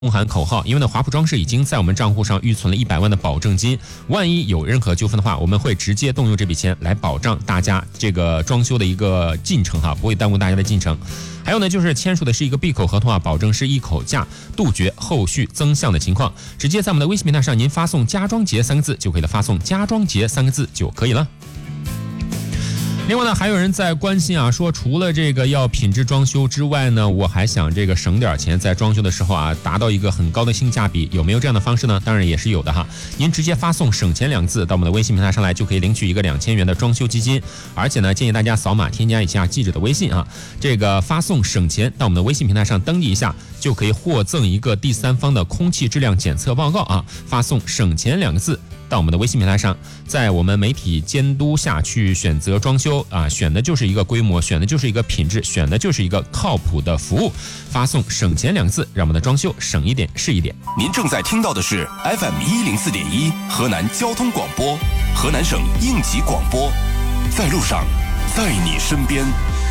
喊口号，因为呢，华普装饰已经在我们账户上预存了100万的保证金，万一有任何纠纷的话，我们会直接动用这笔钱来保障大家这个装修的一个进程哈，不会耽误大家的进程。还有呢，就是签署的是一个闭口合同啊，保证是一口价，杜绝后续增项的情况。直接在我们的微信平台上，您发送"家装节"3个字就可以了，发送"家装节"3个字就可以了。另外呢，还有人在关心啊，说除了这个要品质装修之外呢，我还想这个省点钱，在装修的时候啊，达到一个很高的性价比，有没有这样的方式呢？当然也是有的哈。您直接发送"省钱"2个字到我们的微信平台上来，就可以领取一个2000元的装修基金。而且呢，建议大家扫码添加一下记者的微信啊，这个发送"省钱"到我们的微信平台上登记一下，就可以获赠一个第三方的空气质量检测报告啊。发送"省钱"2个字到我们的微信平台上，在我们媒体监督下去选择装修啊，选的就是一个规模，选的就是一个品质，选的就是一个靠谱的服务。发送"省钱"2个字，让我们的装修省一点是一点。 您正在听到的是 FM104.1河南交通广播，河南省应急广播，在路上，在你身边。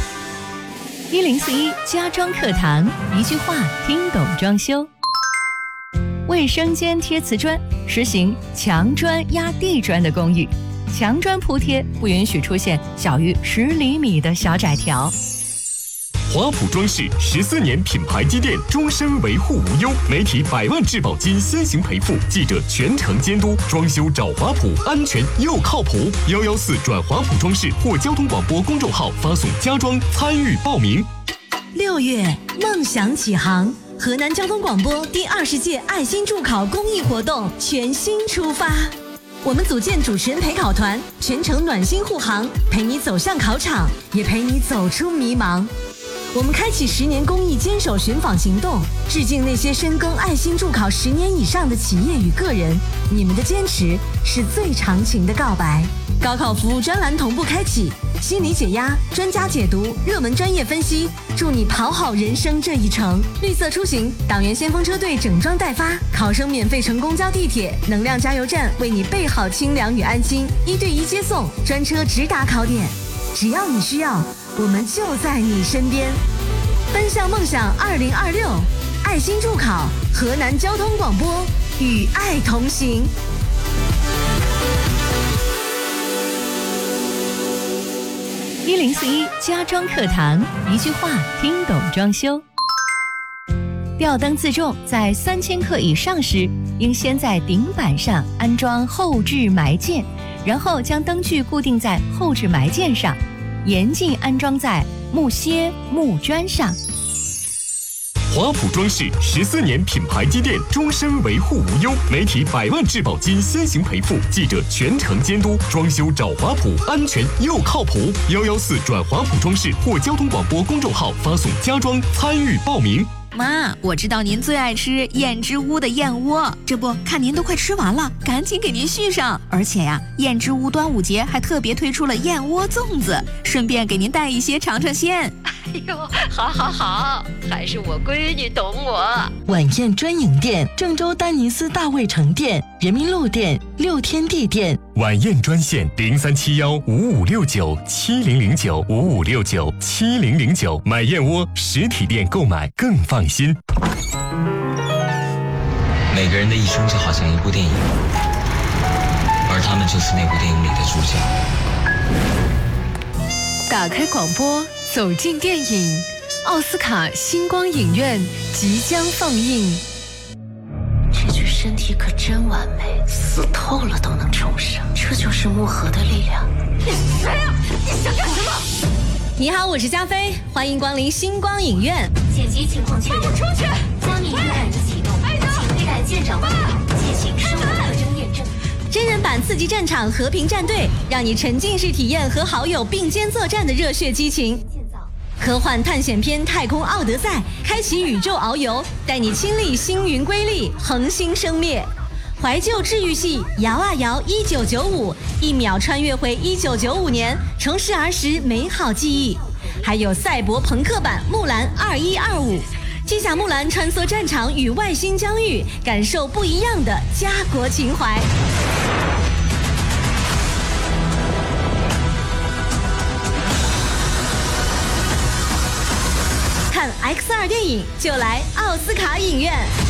1041家装课堂，一句话听懂装修。卫生间贴瓷砖，实行墙砖压地砖的公寓，墙砖铺贴不允许出现小于10厘米的小窄条。 华普装饰14年品牌积淀，终身维护无忧，媒体100万质保金先行赔付，记者全程监督，装修找华普，安全又靠谱。114转华普装饰或交通广播公众号发送"家装"参与报名。 6月，梦想启航。河南交通广播第20届爱心助考公益活动全新出发，我们组建主持人陪考团，全程暖心护航，陪你走向考场，也陪你走出迷茫。我们开启10年公益坚守寻访行动，致敬那些深耕爱心助考10年以上的企业与个人，你们的坚持是最长情的告白。高考服务专栏同步开启，心理解压、专家解读、热门专业分析，助你跑好人生这一程。绿色出行，党员先锋车队整装待发，考生免费乘公交地铁，能量加油站为你备好清凉与安心，1对1接送，专车直达考点。只要你需要，我们就在你身边。奔向梦想2026，爱心助考，河南交通广播与爱同行。 1041家装课堂，一句话听懂装修。吊灯自重在3000克以上时，应先在顶板上安装后置埋件，然后将灯具固定在后置埋件上，严禁安装在木楔、木砖上。 华普装饰14年品牌积淀，终身维护无忧，媒体100万质保金先行赔付，记者全程监督，装修找华普，安全又靠谱。114转华普装饰或交通广播公众号发送"家装"参与报名。 妈，我知道您最爱吃燕之屋的燕窝，这不看您都快吃完了，赶紧给您续上。而且呀，燕之屋端午节还特别推出了燕窝粽子，顺便给您带一些尝尝鲜。 哎呦，好，还是我闺女懂我。 晚宴专营店：郑州丹尼斯大卫城店、人民路店、6天地店。 晚宴专线03715569700955697009，买燕窝实体店购买更放心。 每个人的一生就好像一部电影，而他们就是那部电影里的主角。 打开广播，走进电影，奥斯卡星光影院即将放映。 这具身体可真完美，死透了都能重生，这就是木盒的力量。 你谁呀？你想干什么？你好，我是加菲，欢迎光临星光影院。 紧急情况确认， 出去！ 加密敏感仪启动，请佩戴舰长外套，进行生物特征验证。 真人版刺激战场和平战队，让你沉浸式体验和好友并肩作战的热血激情。科幻探险片《太空奥德赛》，开启宇宙遨游，带你亲历星云瑰丽，恒星生灭。怀旧治愈系摇啊摇1995，一秒穿越回1995年，重拾儿时美好记忆。还有赛博朋克版木兰2125，机甲木兰穿梭战场与外星疆域，感受不一样的家国情怀。看 X2 电影就来奥斯卡影院。